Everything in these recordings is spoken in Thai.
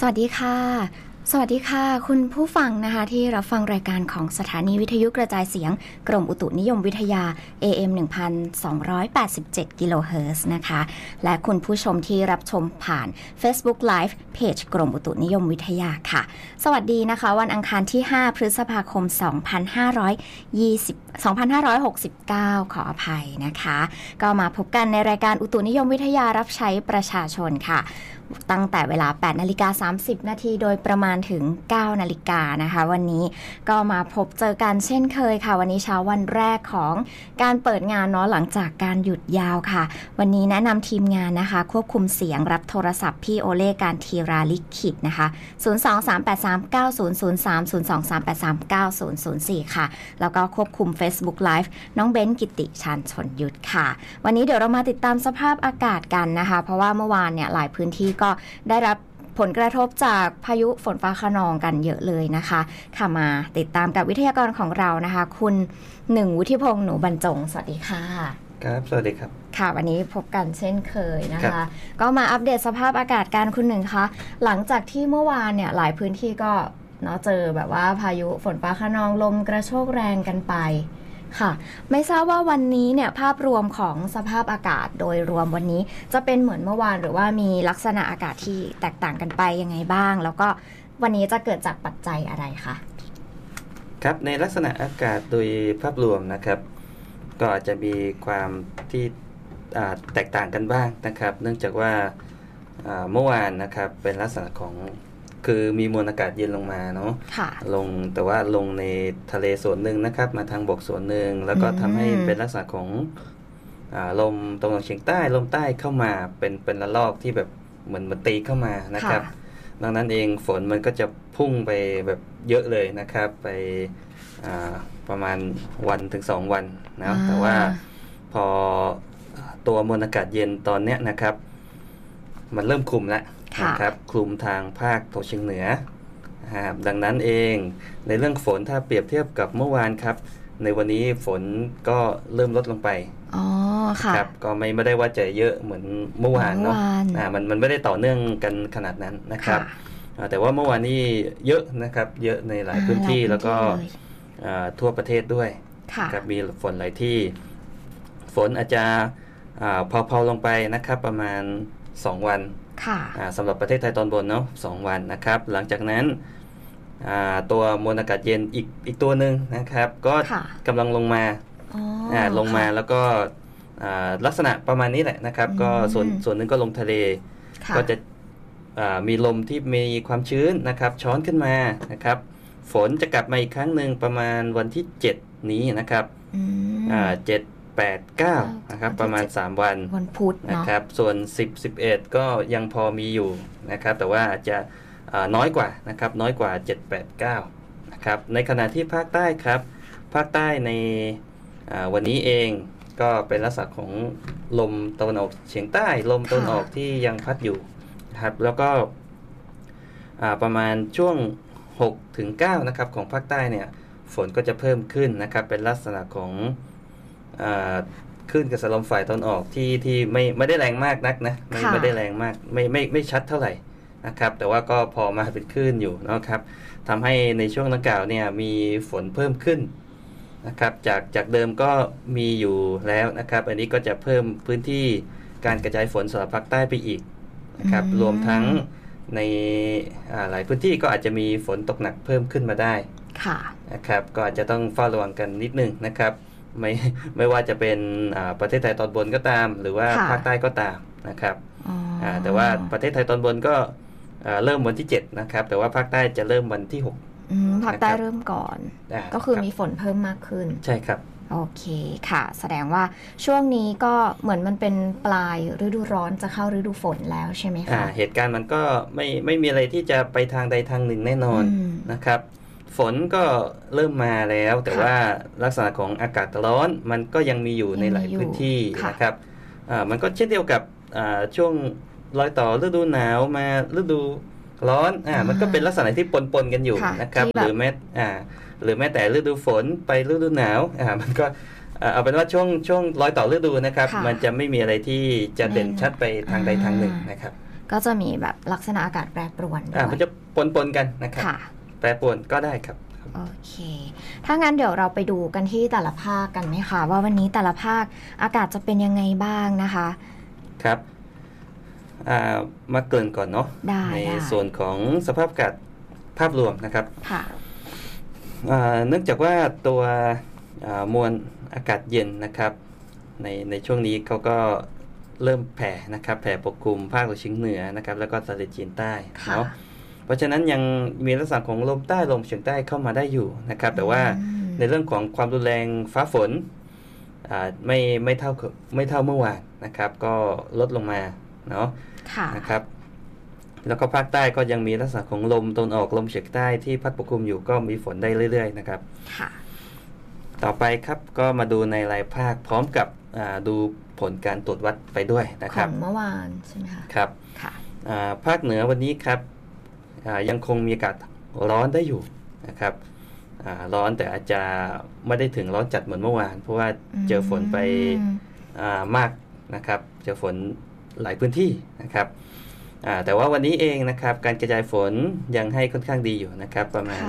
สวัสดีค่ะสวัสดีค่ะคุณผู้ฟังนะคะที่รับฟังรายการของสถานีวิทยุกระจายเสียงกรมอุตุนิยมวิทยา AM 1287 กิโลเฮิรตซ์นะคะและคุณผู้ชมที่รับชมผ่าน Facebook Live เพจกรมอุตุนิยมวิทยาค่ะสวัสดีนะคะวันอังคารที่5พฤษภาคม2569ขออภัยนะคะก็มาพบกันในรายการอุตุนิยมวิทยารับใช้ประชาชนค่ะตั้งแต่เวลา 8:30 น.โดยประมาณถึง 9:00 น.นะคะวันนี้ก็มาพบเจอกันเช่นเคยค่ะวันนี้เช้าวันแรกของการเปิดงานเนาะหลังจากการหยุดยาวค่ะวันนี้แนะนำทีมงานนะคะควบคุมเสียงรับโทรศัพท์พี่โอเล่การทีราลิขิตนะคะ023839003 023839004ค่ะแล้วก็ควบคุม Facebook Live น้องเบนกิติชาญชลยุทธค่ะวันนี้เดี๋ยวเรามาติดตามสภาพอากาศกันนะคะเพราะว่าเมื่อวานเนี่ยหลายพื้นที่ก็ได้รับผลกระทบจากพายุฝนฟ้าคะนองกันเยอะเลยนะคะค่ะมาติดตามกับวิทยากรของเรานะคะคุณหนึ่งวุฒิพงษ์หนูบรรจงสวัสดีค่ะครับสวัสดีครับค่ะวันนี้พบกันเช่นเคยนะคะก็มาอัปเดตสภาพอากาศกันคุณหนึ่งคะหลังจากที่เมื่อวานเนี่ยหลายพื้นที่ก็เนาะเจอแบบว่าพายุฝนฟ้าคะนองลมกระโชกแรงกันไปค่ะไม่ทราบว่าวันนี้เนี่ยภาพรวมของสภาพอากาศโดยรวมวันนี้จะเป็นเหมือนเมื่อวานหรือว่ามีลักษณะอากาศที่แตกต่างกันไปยังไงบ้างแล้วก็วันนี้จะเกิดจากปัจจัยอะไรคะครับในลักษณะอากาศโดยภาพรวมนะครับก็อาจจะมีความที่แตกต่างกันบ้างนะครับเนื่องจากว่าเมื่อวานนะครับเป็นลักษณะของคือมีมวลอากาศเย็นลงมาเนาะลงแต่ว่าลงในทะเลส่วนหนึ่งนะครับมาทางบกส่วนหนึ่งแล้วก็ทำให้เป็นลักษณะของลมตะวันออกเฉียงใต้ลมใต้เข้ามาเป็นระลอกที่แบบเหมือนตีเข้ามานะครับดังนั้นเองฝนมันก็จะพุ่งไปแบบเยอะเลยนะครับไปประมาณวันถึง2วันนะแต่ว่าพอตัวมวลอากาศเย็นตอนเนี้ยนะครับมันเริ่มคลุมแล้วนะครับคลุมทางภาคตะวันออกเฉียงเหนือดังนั้นเองในเรื่องฝนถ้าเปรียบเทียบกับเมื่อวานครับในวันนี้ฝนก็เริ่มลดลงไปครับก็ไม่ได้ว่าจะเยอะเหมือนเมื่อวานเนาะมันไม่ได้ต่อเนื่องกันขนาดนั้นนะครับแต่ว่าเมื่อวานนี้เยอะนะครับเยอะในหลายพื้นที่แล้วก็ทั่วประเทศด้วยครับมีฝนหลายที่ฝนอาจจะเพาๆลงไปนะครับประมาณ2วันสำหรับประเทศไทยตอนบนเนาะ2วันนะครับหลังจากนั้นตัวมวลอากาศเย็นอีกตัวหนึ่งนะครับก็กำลังลงมาแล้วก็ลักษณะประมาณนี้แหละนะครับก็ส่วนหนึ่งก็ลงทะเลก็จะมีลมที่มีความชื้นนะครับช้อนขึ้นมานะครับฝนจะกลับมาอีกครั้งหนึ่งประมาณวันที่7นี้นะครับ7 8 9นะครับประมาณ3วันพุธนะครับส่วน10 11ก็ยังพอมีอยู่นะครับแต่ว่าอาจจะน้อยกว่านะครับน้อยกว่า7 8 9นะครับในขณะที่ภาคใต้ครับภาคใต้ในวันนี้เองก็เป็นลักษณะของลมตะวันออกเฉียงใต้ลมตะวันออกที่ยังพัดอยู่ครับแล้วก็ประมาณช่วง6 ถึง 9นะครับของภาคใต้เนี่ยฝนก็จะเพิ่มขึ้นนะครับเป็นลักษณะของคลื่นกระแสลมฝ่ายตะวันออกที่ไม่ได้แรงมากนักนะไม่ได้แรงมากไม่ชัดเท่าไหร่นะครับแต่ว่าก็พอมาเป็นคลื่นอยู่นะครับทำให้ในช่วงดังกล่าวเนี่ยมีฝนเพิ่มขึ้นนะครับจากเดิมก็มีอยู่แล้วนะครับอันนี้ก็จะเพิ่มพื้นที่การกระจายฝนสำหรับภาคใต้ไปอีกนะครับรวมทั้งในหลายพื้นที่ก็อาจจะมีฝนตกหนักเพิ่มขึ้นมาได้นะครับก็อาจจะต้องเฝ้าระวังกันนิดนึงนะครับไม่ว่าจะเป็นประเทศไทยตอนบนก็ตามหรือว่าภาคใต้ก็ตามนะครับแต่ว่าประเทศไทยตอนบนก็เริ่มวันที่7นะครับแต่ว่าภาคใต้จะเริ่มวันที่6 ภาคใต้เริ่มก่อนก็คือมีฝนเพิ่มมากขึ้นใช่ครับโอเคค่ะแสดงว่าช่วงนี้ก็เหมือนมันเป็นปลายฤดูร้อนจะเข้าฤดูฝนแล้วใช่ไหมคะเหตุการณ์มันก็ไม่มีอะไรที่จะไปทางใดทางหนึ่งแน่นอนนะครับฝนก็เริ่มมาแล้วแต่ว่าลักษณะของอากาศร้อนมันก็ยังมีอยู่ในหลายพื้นที่นะครับมันก็เช่นเดียวกับช่วงรอยต่อฤดูหนาวมาฤดูร้อนมันก็เป็นลักษณะที่ปนกันอยู่นะครับหรือแม้แต่ฤดูฝนไปฤดูหนาวมันก็เอาเป็นว่าช่วงรอยต่อฤดูนะครับมันจะไม่มีอะไรที่จะเด่นชัดไปทางใดทางหนึ่งนะครับก็จะมีแบบลักษณะอากาศแปรปรวนด้วยมันจะปนกันนะครับแปรปรวนก็ได้ครับโอเคถ้างั้นเดี๋ยวเราไปดูกันที่แต่ละภาคกันไหมคะว่าวันนี้แต่ละภาคอากาศจะเป็นยังไงบ้างนะคะครับมาเกริ่นก่อนเนาะในส่วนของสภาพอากาศภาพรวมนะครับเนื่องจากว่าตัวมวลอากาศเย็นนะครับในช่วงนี้เขาก็เริ่มแผ่นะครับแผ่ปกคลุมภาคตะวันออกเฉียงเหนือนะครับแล้วก็ทะเลจีนใต้เนาะเพราะฉะนั้นยังมีลักษณะของลมใต้ลมเฉียงใต้เข้ามาได้อยู่นะครับแต่ว่าในเรื่องของความรุนแรงฟ้าฝนไม่เท่าเมื่อวานนะครับก็ลดลงมาเนาะนะครับแล้วก็ภาคใต้ก็ยังมีลักษณะของลมตะวันออกลมเฉียงใต้ที่พัดปกคลุมอยู่ก็มีฝนได้เรื่อยๆนะครับต่อไปครับก็มาดูในรายภาคพร้อมกับดูผลการตรวจวัดไปด้วยนะครับของเมื่อวานใช่ไหมคะครับภาคเหนือวันนี้ครับยังคงมีอากาศร้อนได้อยู่นะครับร้อนแต่อาจจะไม่ได้ถึงร้อนจัดเหมือนเมื่อวานเพราะว่าเจอฝนไปมากนะครับเจอฝนหลายพื้นที่นะครับแต่ว่าวันนี้เองนะครับการกระจายฝนยังให้ค่อนข้างดีอยู่นะครับประมาณ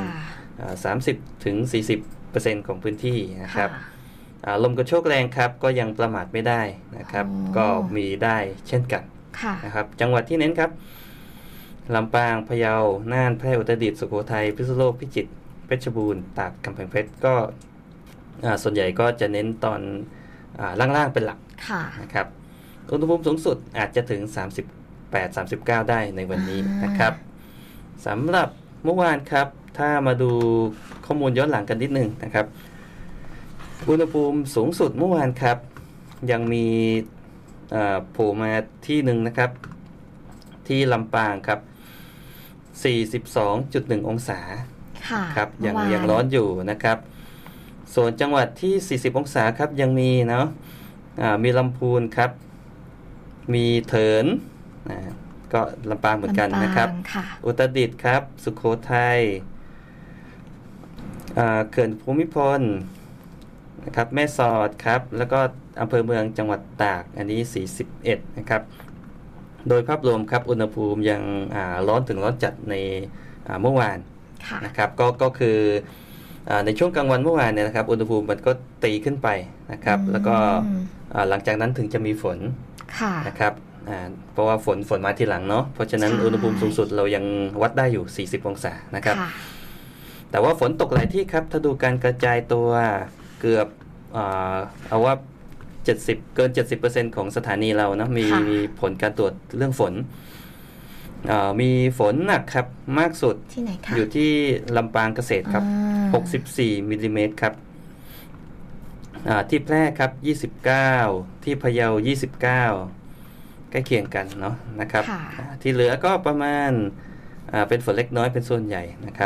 30-40% ของพื้นที่นะครับลมกระโชกแรงครับก็ยังประมาทไม่ได้นะครับก็มีได้เช่นกันนะครับจังหวัดที่เน้นครับลำปางพะเยาน่านแพร่อุตรดิตถ์สุโขทัยพิษณุโลกพิจิตรเพชรบูรณ์ตากกำแพงเพชรก็ส่วนใหญ่ก็จะเน้นตอนล่างๆเป็นหลักนะครับอุณหภูมิสูงสุดอาจจะถึง38-39ได้ในวันนี้นะครับสำหรับเมื่อวานครับถ้ามาดูข้อมูลย้อนหลังกันนิดนึงนะครับอุณหภูมิสูงสุดเมื่อวานครับยังมีโผล่มาที่หนึ่งนะครับที่ลำปางครับ 42.1 องศาครับยังร้อนอยู่นะครับส่วนจังหวัดที่40องศาครับยังมีเนาะมีลำพูนครับมีเถินก็ลำปางเหมือนกันนะครับอุตรดิตถ์ครับสุโขทัยเขื่อนภูมิพลนะครับแม่สอดครับแล้วก็อำเภอเมืองจังหวัดตากอันนี้41นะครับโดยภาพรวมครับอุณหภูมิยังร้อนถึงร้อนจัดในเมื่อวานนะครับก็คือในช่วงกลางวันเมื่อวานเนี่ยนะครับอุณหภูมิมันก็ตีขึ้นไปนะครับแล้วก็หลังจากนั้นถึงจะมีฝนนะครับเพราะว่าฝนมาทีหลังเนาะเพราะฉะนั้นอุณหภูมิสูงสุดเรายังวัดได้อยู่40องศานะครับแต่ว่าฝนตกหลายที่ครับถ้าดูการกระจายตัวเกือบเอาว่าเกิน 70% ของสถานีเรานะมีผลการตรวจเรื่องฝนมีฝนหนักครับมากสุดที่ไหนคะอยู่ที่ลำปางเกษตรครับ64มิลลิเมตรครับที่แพร่ครับ29ที่พะเยา29ใกล้เคียงกันเนาะนะครับที่เหลือก็ประมาณเป็นฝนเล็กน้อยเป็นส่วนใหญ่นะครับ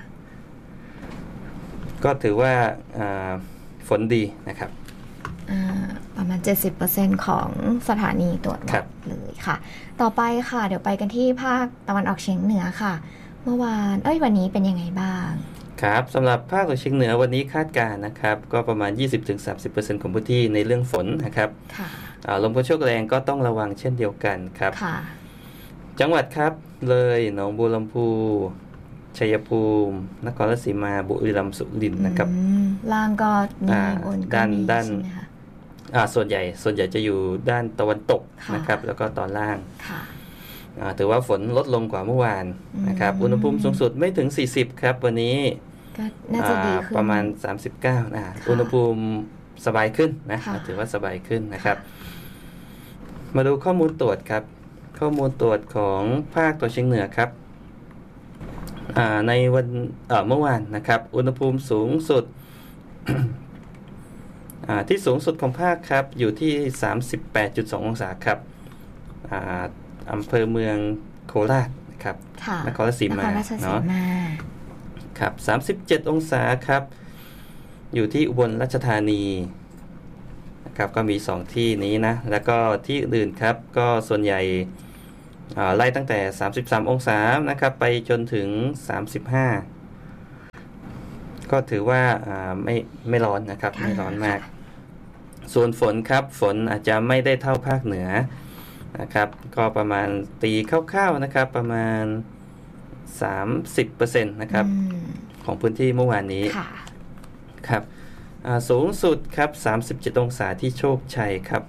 ก็ถือว่าฝนดีนะครับประมาณ 70% ของสถานีตรวจวัดเลยค่ะต่อไปค่ะเดี๋ยวไปกันที่ภาคตะวันออกเฉียงเหนือค่ะเมื่อวานวันนี้เป็นยังไงบ้างครับสำหรับภาคตะวันออกเฉียงเหนือวันนี้คาดการณ์นะครับก็ประมาณ 20-30% ของพื้นที่ในเรื่องฝนนะครับลมกระโชกแรงก็ต้องระวังเช่นเดียวกันครับจังหวัดครับเลยหนองบัวลำพูชัยภูมินครราชสีมาบุรีรัมย์สุรินทร์นะครับล่างก็มีบนก็มีด้านส่วนใหญ่จะอยู่ด้านตะวันตกนะครับแล้วก็ตอนล่างถือว่าฝนลดลงกว่าเมื่อวานนะครับอุณหภูมิสูงสุดไม่ถึง40ครับวันนี้ก็น่าจะดีขึ้นประมาณ39อุณหภูมิสบายขึ้นนะถือว่าสบายขึ้นนะครับมาดูข้อมูลตรวจครับข้อมูลตรวจของภาคตะวันออกเฉียงเหนือครับในวันเมื่อวานนะครับอุณหภูมิสูงสุด ที่สูงสุดของภาคครับอยู่ที่ 38.2 องศาครับอำเภอเมืองโคราชนะครับนครราชสีมาเนาะครับ37องศาครับอยู่ที่อุบลราชธานีนะครับก็มี2ที่นี้นะแล้วก็ที่อื่นครับก็ส่วนใหญ่ไล่ตั้งแต่33องศานะครับไปจนถึง35ก็ถือว่าไม่ร้อนนะครับไม่ร้อนมากส่วนฝนครับฝนอาจจะไม่ได้เท่าภาคเหนือนะครับก็ประมาณตีคร่าวๆนะครับประมาณ 30% นะครับของพื้นที่เมื่อวานนี้ครับสูงสุดครับ37องศาที่โชคชัยครับ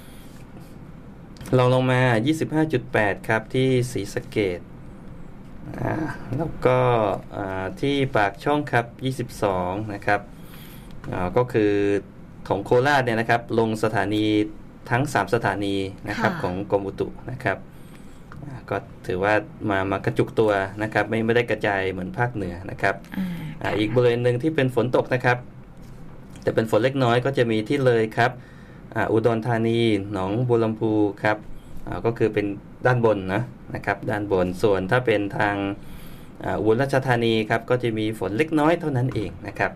ลงมา 25.8 ครับที่ศรีสะเกษแล้วก็ที่ปากช่องครับ22นะครับก็คือของโคราชเนี่ยนะครับลงสถานีทั้ง3สถานีนะครับของกรมอุตุนะครับก็ถือว่ามากระจุกตัวนะครับไม่ได้กระจายเหมือนภาคเหนือนะครับอีกบริเวณหนึ่งที่เป็นฝนตกนะครับแต่เป็นฝนเล็กน้อยก็จะมีที่เลยครับอุดรธานีหนองบัวลำพูครับก็คือเป็นด้านบนนะครับด้านบนส่วนถ้าเป็นทางอุบลราชธานีครับก็จะมีฝนเล็กน้อยเท่านั้นเองนะครับ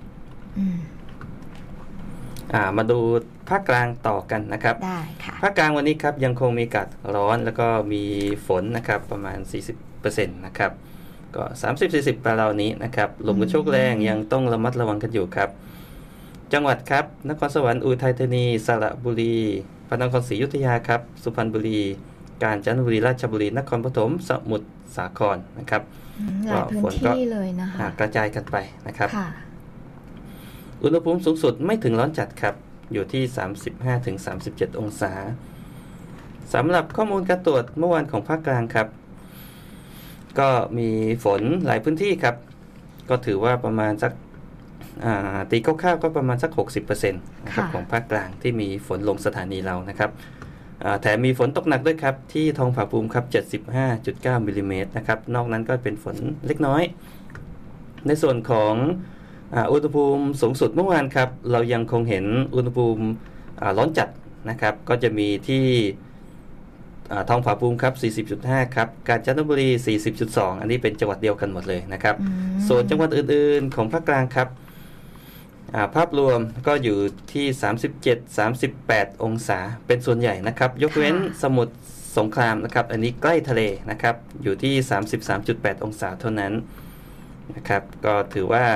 มาดูภาคกลางต่อกันนะครับได้ค่ะภาคกลางวันนี้ครับยังคงมีอากาศร้อนแล้วก็มีฝนนะครับประมาณ 40% นะครับก็ 30-40 ประมาณนี้นะครับลมกระโชกแรงยังต้องระมัดระวังกันอยู่ครับจังหวัดครับนครสวรรค์อุทัยธานีสระบุรีพระนครศรีอยุธยาครับสุพรรณบุรีกาญจนบุรีราชบุรีนครปฐมสมุทรสาครนะครับหลายพื้นที่เลยนะคะกระจายกันไปนะครับอุณหภูมิสูงสุดไม่ถึงร้อนจัดครับอยู่ที่ 35-37 องศาสำหรับข้อมูลการตรวจเมื่อวานของภาคกลางครับก็มีฝนหลายพื้นที่ครับก็ถือว่าประมาณสักตีคร่าวๆก็ประมาณสัก 60% นะครับของภาคกลางที่มีฝนลงสถานีเรานะครับแถมมีฝนตกหนักด้วยครับที่ทองผาภูมิครับ 75.9 มิลลิเมตรนะครับนอกนั้นก็เป็นฝนเล็กน้อยในส่วนของอุณหภูมิสูงสุดเมื่อวานครับเรายังคงเห็นอุณหภูมิร้อนจัดนะครับก็จะมีที่ทองผาภูมิครับ 40.5 ครับกาญจนบุรี 40.2 อันนี้เป็นจังหวัดเดียวกันหมดเลยนะครับส่วนจังหวัดอื่นๆของภาคกลางครับภาพรวมก็อยู่ที่ 37-38 องศาเป็นส่วนใหญ่นะครับยกเว้นสมุทรสงครามนะครับอันนี้ใกล้ทะเลนะครับอยู่ที่ 33.8 องศาเท่านั้นนะครับก็ถือว่า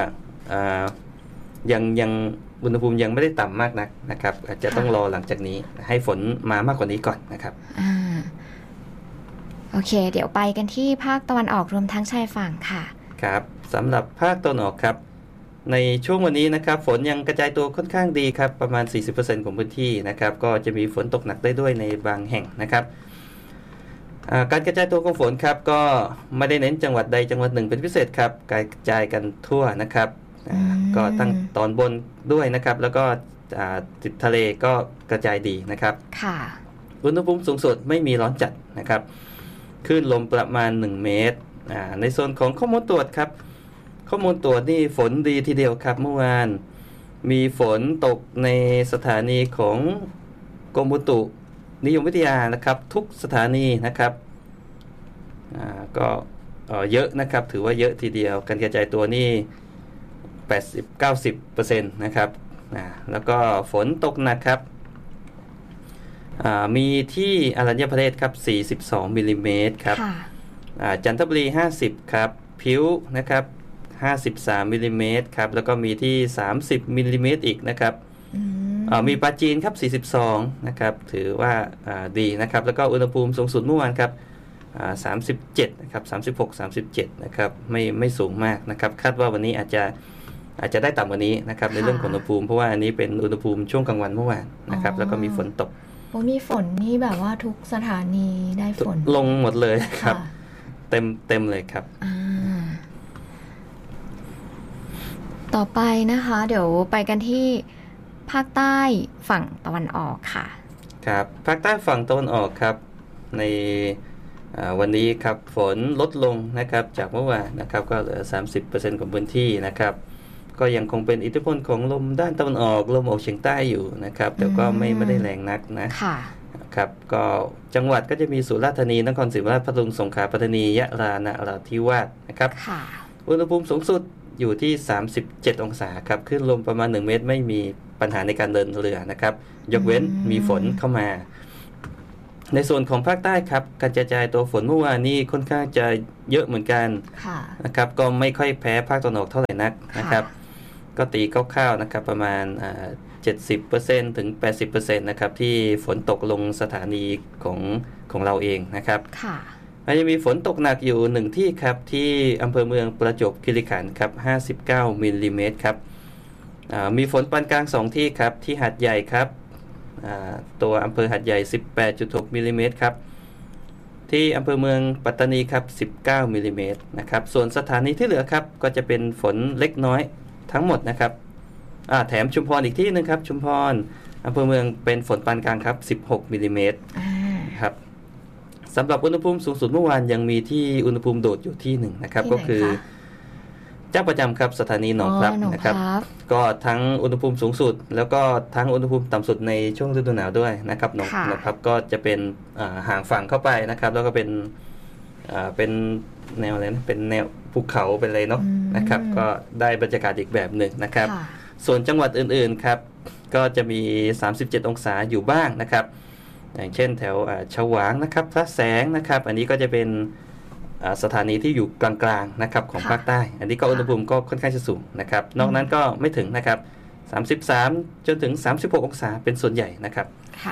ยังอุณหภูมิยังไม่ได้ต่ำมากนักนะครับอาจจะต้องรอหลังจากนี้ให้ฝนมามากกว่านี้ก่อนนะครับโอเคเดี๋ยวไปกันที่ภาคตะวันออกรวมทั้งชายฝั่งค่ะครับสำหรับภาคตะวันออกครับในช่วงวันนี้นะครับฝนยังกระจายตัวค่อนข้างดีครับประมาณ 40% ของพื้นที่นะครับก็จะมีฝนตกหนักได้ด้วยในบางแห่งนะครับการกระจายตัวของฝนครับก็ไม่ได้เน้นจังหวัดใดจังหวัดหนึ่งเป็นพิเศษครับกระจายกันทั่วนะครับก็ตั้งตอนบนด้วยนะครับแล้วก็ติดทะเลก็กระจายดีนะครับค่ะอุณหภูมิสูงสุดไม่มีร้อนจัดนะครับคลื่นลมประมาณ1เมตรในส่วนของข้อมูลตรวจครับข้อมูลตรวจนี่ฝนดีทีเดียวครับเมื่อวานมีฝนตกในสถานีของกรมอุตุนิยมวิทยานะครับทุกสถานีนะครับก็เยอะนะครับถือว่าเยอะทีเดียวการกระจายตัวนี่ 80-90% นะครับแล้วก็ฝนตกหนักครับมีที่อรัญญประเทศครับ42มิลลิเมตรครับจันทบุรี50ครับพิ้วนะครับ53มิลลิเมตรครับแล้วก็มีที่30มิลลิเมตรอีกนะครับมีปราจีนครับ42นะครับถือว่าดีนะครับแล้วก็อุณหภูมิสูงสุดเมื่อวานครับ37นะครับ36-37นะครับไม่สูงมากนะครับคาดว่าวันนี้อาจจะได้ต่ำกว่านี้นะครับในเรื่องของอุณหภูมิเพราะว่าอันนี้เป็นอุณหภูมิช่วงกลางวันเมื่อวานนะครับแล้วก็มีฝนตกมีฝนนี่แบบว่าทุกสถานีได้ฝนลงหมดเลยครับเต็มเลยครับต่อไปนะคะเดี๋ยวไปกันที่ภาคใต้ฝั่งตะวันออกค่ะครับภาคใต้ฝั่งตะวันออกครับในวันนี้ครับฝนลดลงนะครับจากเมื่อวานนะครับก็เหลือ 30% ของพื้นที่นะครับก็ยังคงเป็นอิทธิพลของลมด้านตะวันออกลมออกเฉียงใต้อยู่นะครับแต่ก็ไม่ได้แรงนักนะครับก็จังหวัดก็จะมีสุราษฎร์ธานีนครศรีธรรมราชพัทลุงสงขลาปัตตานียะลานราธิวาสนะครับอุณหภูมิสูงสุดอยู่ที่37องศาครับคลื่นลมประมาณ1เมตรไม่มีปัญหาในการเดินเรือนะครับยกเว้นมีฝนเข้ามาในส่วนของภาคใต้ครับการกระจายตัวฝนเมื่อวานนี้ค่อนข้างจะเยอะเหมือนกันนะครับก็ไม่ค่อยแพ้ภาคตะวันออกเท่าไหร่นักนะครับก็ตีคร่าวๆนะครับประมาณ 70%ถึง 80% นะครับที่ฝนตกลงสถานีของเราเองนะครับค่ะมันจะมีฝนตกหนักอยู่1ที่ครับที่อำเภอเมืองประจวบคีรีขันธ์ครับ59มิลลิเมตรครับมีฝนปานกลาง2ที่ครับที่หาดใหญ่ครับตัวอำเภอหาดใหญ่ 18.6 มิลลิเมตรครับที่อำเภอเมืองปัตตานีครับ19มิลลิเมตรนะครับส่วนสถานีที่เหลือครับก็จะเป็นฝนเล็กน้อยทั้งหมดนะครับแถมชุมพรอีกที่นึงครับชุมพรอำเภอเมืองเป็นฝนปานกลางครับ16มิลลิเมตรครับสำหรับอุณหภูมิสูงสุดเมื่อวานยังมีที่อุณหภูมิโดดอยู่ที่หนึ่งนะครับก็คือเจ้าประจำครับสถานีหนองพลับนะครับก็ทั้งอุณหภูมิสูงสุดแล้วก็ทั้งอุณหภูมิต่ำสุดในช่วงฤดูหนาวด้วยนะครับหนองพลับก็จะเป็นห่างฝั่งเข้าไปนะครับแล้วก็เป็นแนวอะไรนะเป็นแนวภูเขาเป็นอะไรเนาะนะครับก็ได้บรรยากาศอีกแบบหนึ่งนะครับส่วนจังหวัดอื่นๆครับก็จะมี37องศาอยู่บ้างนะครับอย่างเช่นแถวฉวางนะครับพระแสงนะครับอันนี้ก็จะเป็นสถานีที่อยู่กลางๆนะครับของภาคใต้อันนี้ก็อุณหภูมิก็ค่อนข้างจะสูงนะครับนอกนั้นก็ไม่ถึงนะครับ33จนถึง36องศาเป็นส่วนใหญ่นะครับค่ะ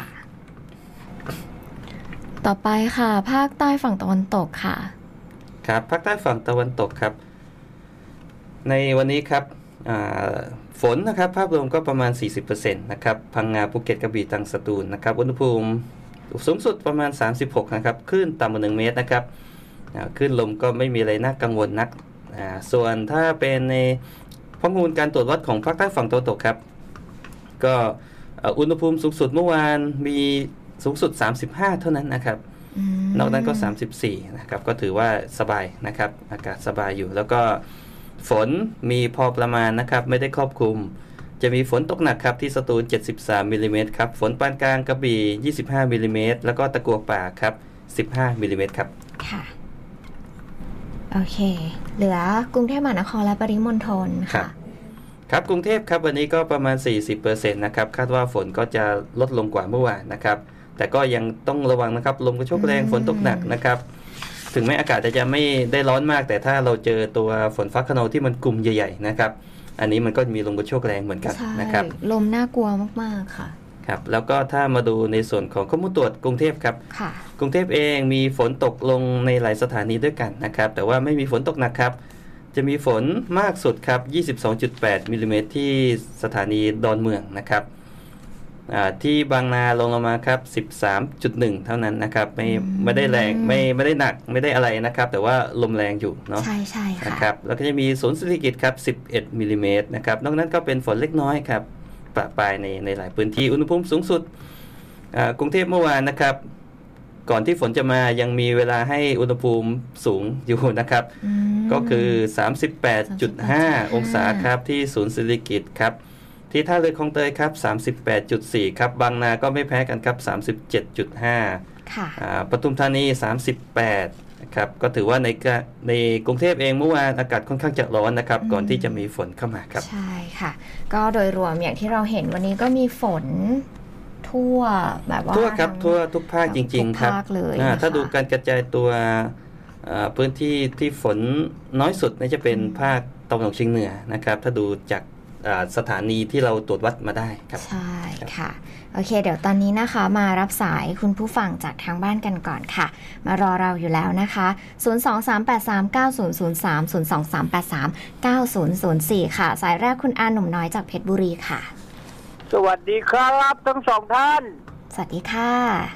ต่อไปค่ะภาคใต้ฝั่งตะวันตกค่ะครับภาคใต้ฝั่งตะวันตกครับในวันนี้ครับฝนนะครับภาพรวมก็ประมาณ 40% นะครับพังงาภูเก็ตกระบี่ตรังสตูลนะครับอุณหภูมิสูงสุดประมาณ36นะครับคลื่นต่ำกว่า1เมตรนะครับคลื่นลมก็ไม่มีอะไรน่ากังวลนักส่วนถ้าเป็นในข้อมูลการตรวจวัดของภาคใต้ฝั่งตะวันตกครับก็อุณหภูมิสูงสุดเมื่อวานมีสูงสุด35เท่านั้นนะครับนอกนั้นก็34นะครับก็ถือว่าสบายนะครับอากาศสบายอยู่แล้วก็ฝนมีพอประมาณนะครับไม่ได้ครอบคลุมจะมีฝนตกหนักครับที่สตูล73มิลลิเมตรครับฝนปานกลางกระบี่25มิลลิเมตรแล้วก็ตะกัวป่าครับ15มิลลิเมตรครับค่ะโอเคเหลือกรุงเทพมหานครและปริมณฑลค่ะครับกรุงเทพครับวันนี้ก็ประมาณ 40% นะครับคาดว่าฝนก็จะลดลงกว่าเมื่อวานนะครับแต่ก็ยังต้องระวังนะครับลมกระโชกแรงฝนตกหนักนะครับถึงแม้อากาศจะไม่ได้ร้อนมากแต่ถ้าเราเจอตัวฝนฟ้าคะนองที่มันกลุ่มใหญ่ๆนะครับอันนี้มันก็มีลมกระโชกแรงเหมือนกันนะครับลมน่ากลัวมากๆค่ะครับแล้วก็ถ้ามาดูในส่วนของข้อมูลตรวจกรุงเทพครับกรุงเทพเองมีฝนตกลงในหลายสถานีด้วยกันนะครับแต่ว่าไม่มีฝนตกหนักครับจะมีฝนมากสุดครับ 22.8 มิลลิเมตรที่สถานีดอนเมืองนะครับที่บางนาลงมาครับ 13.1 เท่านั้นนะครับไม่ได้แรงไม่ได้หนักไม่ได้อะไรนะครับแต่ว่าลมแรงอยู่เนาะใช่ๆค่ะนะครับแล้วก็จะมีศูนย์เศรษฐกิจครับ11มิลลิเมตรนะครับนอกนั้นก็เป็นฝนเล็กน้อยครับประปรายในหลายพื้นที่อุณหภูมิสูงสุดกรุงเทพเมื่อวานนะครับก่อนที่ฝนจะมายังมีเวลาให้อุณหภูมิสูงอยู่นะครับก็คือ 38.5 องศาครับที่ศูนย์เศรษฐกิจครับที่ท่าเรือคลองเตยครับ 38.4 ครับบางนาก็ไม่แพ้กันครับ 37.5 ค่ะปทุมธานี 38 นะครับก็ถือว่าในกรุงเทพเองเมื่อวานอากาศค่อนข้างจะร้อนนะครับก่อนที่จะมีฝนเข้ามาครับใช่ค่ะก็โดยรวมอย่างที่เราเห็นวันนี้ก็มีฝนทั่วแบบว่าทั่วครับทั่วทุกภาคจริงๆครับถ้าดูการกระจายตัวพื้นที่ที่ฝนน้อยสุดนี่จะเป็นภาคตะวันออกเฉียงเหนือนะครับถ้าดูจากสถานีที่เราตรวจวัดมาได้ครับใช่ค่ะโอเคเดี๋ยวตอนนี้นะคะมารับสายคุณผู้ฟังจากทางบ้านกันก่อนค่ะมารอเราอยู่แล้วนะคะ023839003 023839004ค่ะสายแรกคุณอาหนุ่มน้อยจากเพชรบุรีค่ะสวัสดีครับทั้งสองท่านสวัสดีค่ะ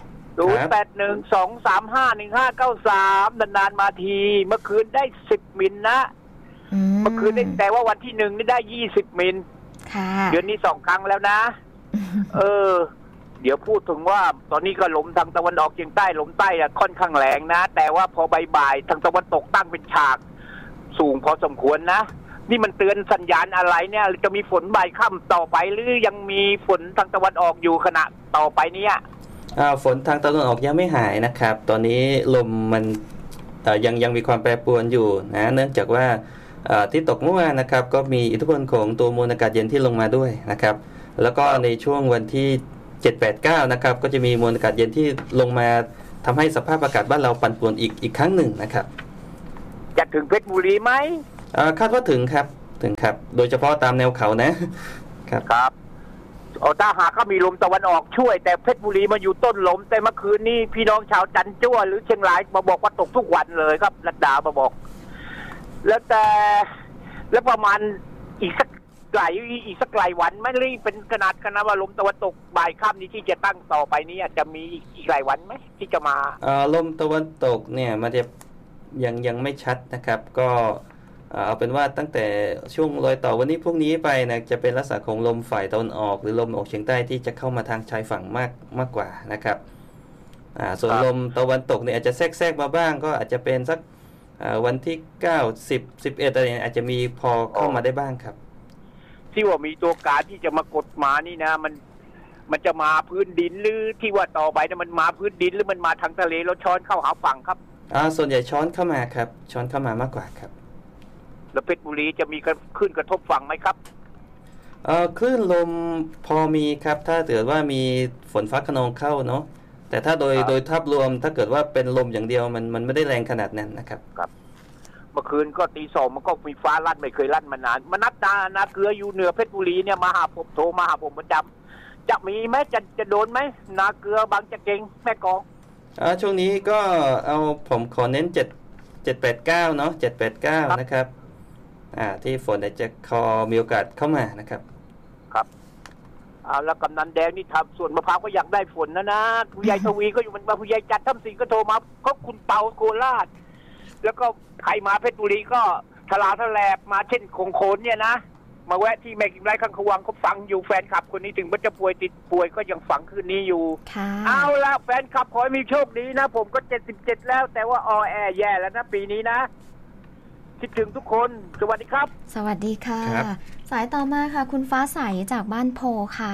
0812351593นานๆมาทีเมื่อคืนได้10มิลนะเมื่อคืนได้แต่ว่าวันที่1นี่ได้20มิลเดือนนี้2ครั้งแล้วนะเดี๋ยวพูดถึงว่าตอนนี้ก็ลมทางตะวันออกเฉียงใต้ลมใต้ค่อนข้างแรงนะแต่ว่าพอบ่ายๆทางตะวันตกตั้งเป็นฉากสูงพอสมควรนะนี่มันเตือนสัญญาณอะไรเนี่ยจะมีฝนบ่ายค่ำต่อไปหรือยังมีฝนทางตะวันออกอยู่ขณะต่อไปเนี่ยฝนทางตะวันออกยังไม่หายนะครับตอนนี้ลมมันยังมีความแปรปรวนอยู่นะเนื่องจากว่าที่ตกเมื่อวานนะครับก็มีอิทธิพลของตัวมวลอากาศเย็นที่ลงมาด้วยนะครับแล้วก็ในช่วงวันที่ 7-8-9 นะครับก็จะมีมวลอากาศเย็นที่ลงมาทำให้สภาพอากาศบ้านเราปั่นป่วนอีกครั้งหนึ่งนะครับจะถึงเพชรบุรีไหมคาดว่าถึงครับโดยเฉพาะตามแนวเขานะครับถ้าหากก็มีลมตะวันออกช่วยแต่เพชรบุรีมาอยู่ต้นลมแต่เมื่อคืนนี้พี่น้องชาวจันจ้วหรือเชียงรายมาบอกว่าตกทุกวันเลยครับรัตดามาบอกแล้วประมาณอีกสักไกลวันไม่รีบเป็นขนาดว่าลมตะวันตกบ่ายค่ำนี้ที่จะตั้งต่อไปนี้อาจจะมีอีกหลายวันไหมที่จะมาลมตะวันตกเนี่ยมันจะยังไม่ชัดนะครับก็เอาเป็นว่าตั้งแต่ช่วงรอยต่อวันนี้พรุ่งนี้ไปนะจะเป็นลักษณะของลมฝ่ายตะวันออกหรือลมออกเฉียงใต้ที่จะเข้ามาทางชายฝั่งมากกว่านะครับส่วนลมตะวันตกเนี่ยอาจจะแทรกมาบ้างก็อาจจะเป็นสักวันที่9 10 11อะไรอาจจะมีพอเข้ามาได้บ้างครับที่ว่ามีตัวการที่จะมากดมานี่นะมันจะมาพื้นดินหรือที่ว่าต่อไปเนี่ยมันมาพื้นดินหรือมันมาทางทะเลแล้วช้อนเข้าหาฝั่งครับส่วนใหญ่ช้อนเข้ามาครับช้อนเข้ามามากกว่าครับแล้วเพชรบุรีจะมีคลื่นกระทบฝั่งไหมครับคลื่นลมพอมีครับถ้าเกิดว่ามีฝนฟ้าคะนองเข้าเนาะแต่ถ้าโดยภาพรวมถ้าเกิดว่าเป็นลมอย่างเดียวมันไม่ได้แรงขนาดนั้นนะครับครับเมื่อคืนก็ตี 2มันก็มีฟ้าลั่นไม่เคยลั่นมานานมนัดนาเกลืออยู่เหนือเพชรบุรีเนี่ยมาหาผมโทรมาหาผมประจำจะมีไหมจะโดนไหมนาเกลือบางจะเก่งแม่กองช่วงนี้ก็ผมขอเน้น789เนาะ789นะครับที่ฝนจะมีโอกาสเข้ามานะครับครับแล้วกำนันแดงนี่ทำส่วนมะพร้าวก็อยากได้ฝนนะผู้ใหญ่ทวีก็อยู่มันมาผู้ใหญ่จัดทำสิงก็โทรมาก็คุณเปาโคราชแล้วก็ใครมาเพชรบุรีก็ทลาทะแลบมาเช่นคงโคนเนี่ยนะมาแวะที่แม่กิมไร่ข้างขวังเขาฟังอยู่แฟนคลับคนนี้ถึงมันจะติดป่วยก็ยังฟังคืนนี้อยู่เอาละแฟนคลับขอให้มีโชคดีนะผมก็77แล้วแต่ว่าแย่แล้วนะปีนี้นะคิดถึงทุกคนสวัสดีครับสวัสดีค่ะสายต่อมาค่ะคุณฟ้าใสจากบ้านโพค่ะ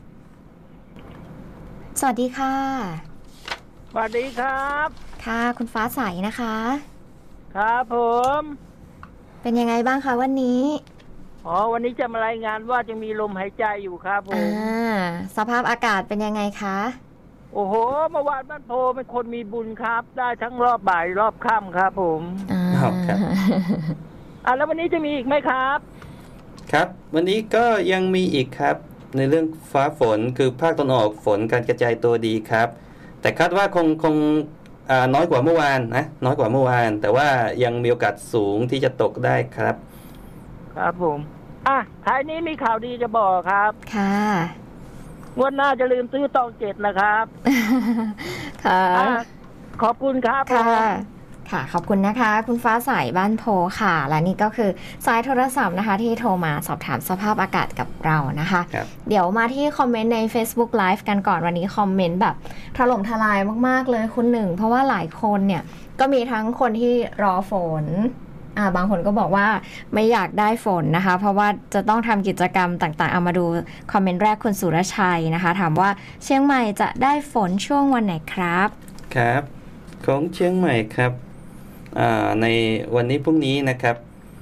สวัสดีค่ะสวัสดีครับค่ะคุณฟ้าใสนะคะครับผมเป็นยังไงบ้างคะวันนี้วันนี้จะมารายงานว่าจะมีลมหายใจอยู่ครับผมสภาพอากาศเป็นยังไงคะโอ้โหเมื่อวานบ้านโพเป็นคนมีบุญครับได้ทั้งรอบบ่ายรอบค่ำครับผมครับแล้ววันนี้จะมีอีกไหมครับครับวันนี้ก็ยังมีอีกครับในเรื่องฟ้าฝนคือภาคตะวันออกฝนการกระจายตัวดีครับแต่คาดว่าคงน้อยกว่าเมื่อวานนะน้อยกว่าเมื่อวานแต่ว่ายังมีโอกาสสูงที่จะตกได้ครับครับผมท้ายนี้มีข่าวดีจะบอกครับค่ะงวดหน้าจะลืมซื้อตอง7นะครับค่ะขอบคุณครับค่ะขอบคุณนะคะคุณฟ้าใสบ้านโพค่ะและนี่ก็คือสายโทรศัพท์นะคะที่โทรมาสอบถามสภาพอากาศกับเรานะคะเดี๋ยวมาที่คอมเมนต์ใน Facebook Live กันก่อนวันนี้คอมเมนต์แบบถล่มทลายมากๆเลยคุณหนึ่งเพราะว่าหลายคนเนี่ยก็มีทั้งคนที่รอฝนบางคนก็บอกว่าไม่อยากได้ฝนนะคะเพราะว่าจะต้องทำกิจกรรมต่างๆเอามาดูคอมเมนต์แรกคุณสุรชัยนะคะถามว่าเชียงใหม่จะได้ฝนช่วงวันไหนครับครับของเชียงใหม่ครับในวันนี้พรุ่งนี้นะครับ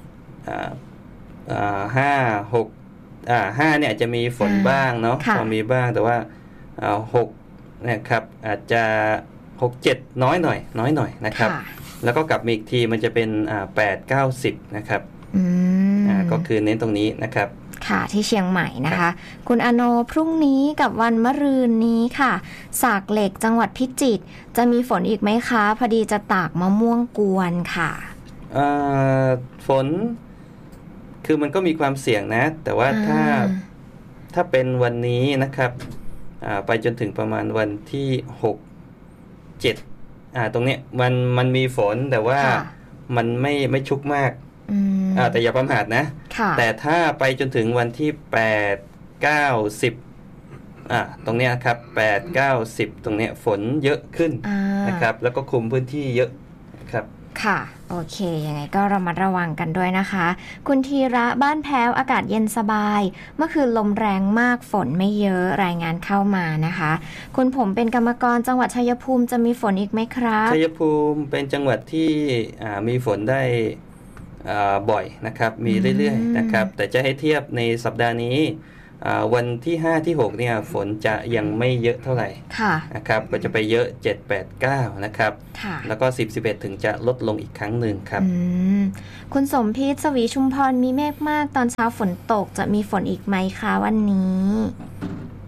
5 เนี่ยจะมีฝนบ้างเนาะพอมีบ้างแต่ว่า6นะครับอาจจะ6 7น้อยหน่อยนะครับแล้วก็กลับมาอีกทีมันจะเป็น8 9 10นะครับก็คือเน้นตรงนี้นะครับค่ะที่เชียงใหม่นะคะคุณอโนพรุ่งนี้กับวันมะรืนนี้ค่ะสากเหล็กจังหวัดพิจิตรจะมีฝนอีกไหมคะพอดีจะตากมะม่วงกวนค่ะฝนคือมันก็มีความเสี่ยงนะแต่ว่าถ้าเป็นวันนี้นะครับไปจนถึงประมาณวันที่6 7ตรงนี้มันมีฝนแต่ว่ามันไม่ชุกมากแต่อย่าประมาทนะแต่ถ้าไปจนถึงวันที่8 9 10ตรงนี้ครับ8 9 10ตรงนี้ฝนเยอะขึ้นนะครับแล้วก็คุมพื้นที่เยอะครับค่ะโอเคยังไงก็ระมัดระวังกันด้วยนะคะคุณธีระบ้านแพ้วอากาศเย็นสบายเมื่อคืนลมแรงมากฝนไม่เยอะรายงานเข้ามานะคะคุณผมเป็นกรรมกรจังหวัดชัยภูมิจะมีฝนอีกไหมครับชัยภูมิเป็นจังหวัดที่มีฝนได้บ่อยนะครับมีเรื่อยๆนะครับแต่จะให้เทียบในสัปดาห์นี้วันที่5ที่6เนี่ยฝนจะยังไม่เยอะเท่าไหร่นะครับก็จะไปเยอะ7 8 9นะครับแล้วก็10 11ถึงจะลดลงอีกครั้งหนึ่งครับคุณสมพิษสวีชุมพรมีเมฆมากตอนเช้าฝนตกจะมีฝนอีกไหมคะวันนี้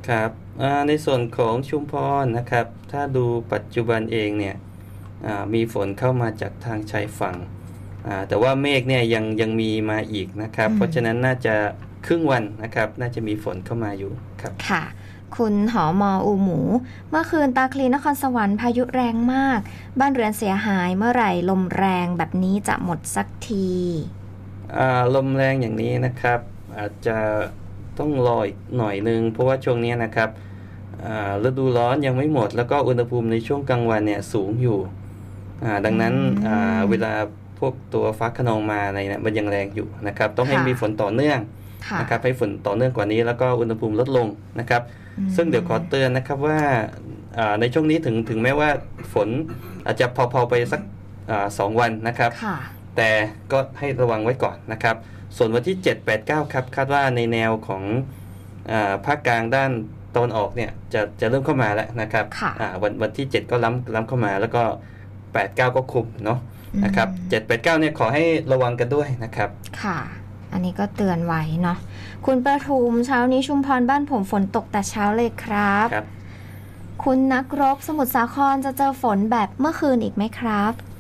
ครับในส่วนของชุมพรนะครับถ้าดูปัจจุบันเองเนี่ยมีฝนเข้ามาจากทางชายฝั่งแต่ว่าเมฆเนี่ยยังมีมาอีกนะครับเพราะฉะนั้นน่าจะครึ่งวันนะครับน่าจะมีฝนเข้ามาอยู่ครับค่ะคุณหอมอูหมูเมื่อคืนตาคลีนครสวรรค์พายุแรงมากบ้านเรือนเสียหายเมื่อไหร่ลมแรงแบบนี้จะหมดสักทีลมแรงอย่างนี้นะครับอาจจะต้องรออีกหน่อยนึงเพราะว่าช่วงนี้นะครับฤดูร้อนยังไม่หมดแล้วก็อุณหภูมิในช่วงกลางวันเนี่ยสูงอยู่ดังนั้นเวลาพวกตัวฟ้าคะนองมาอะไรเนี่ยมันยังแรงอยู่นะครับต้องให้มีฝนต่อเนื่องนะครับให้ฝนต่อเนื่องกว่านี้แล้วก็อุณหภูมิลดลงนะครับซึ่งเดี๋ยวขอเตือนนะครับว่าในช่วงนี้ถึงแม้ว่าฝนอาจจะพอไปสัก2 วันนะครับแต่ก็ให้ระวังไว้ก่อนนะครับส่วนวันที่ 7, 8, 9 ครับคาดว่าในแนวของภาคกลางด้านตะวันออกเนี่ยจะเริ่มเข้ามาแล้วนะครับวันที่7ก็ล้ำเข้ามาแล้วก็8, 9ก็คุมเนาะนะครับ7, 8, 9เนี่ยขอให้ระวังกันด้วยนะครับค่ะอันนี้ก็เตือนไว้เนาะคุณประทุมเช้านี้ชุมพรบ้านผมฝนตกแต่เช้าเลยครับคุณนักรบสมุทรสาครจะเจอฝนแบบเมื่อคืนอีกไหมครับ